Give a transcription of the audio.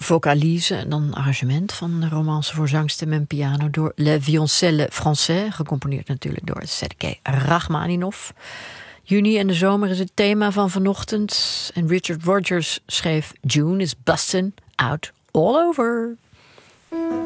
vocalise en dan een arrangement van de romance voor zangstem en piano door Le Violoncelle Français, gecomponeerd natuurlijk door Sergei Rachmaninov. Juni en de zomer is het thema van vanochtend en Richard Rodgers schreef June is bustin' out all over.